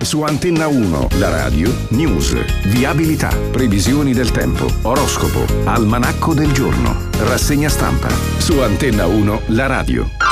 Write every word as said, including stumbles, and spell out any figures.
Su Antenna uno, la radio, news, viabilità, previsioni del tempo, oroscopo, almanacco del giorno, rassegna stampa. Su Antenna uno, la radio.